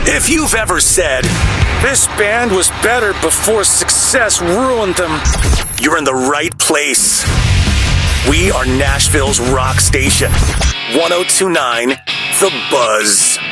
If you've ever said, "This band was better before success ruined them," you're in the right place. We are Nashville's rock station. 1029 The Buzz.